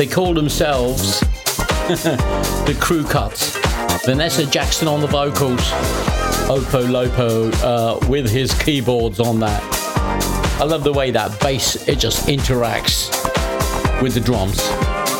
They call themselves the Crew Cuts. Vanessa Jackson on the vocals, Opo Lopo with his keyboards on that. I love the way that bass, it just interacts with the drums.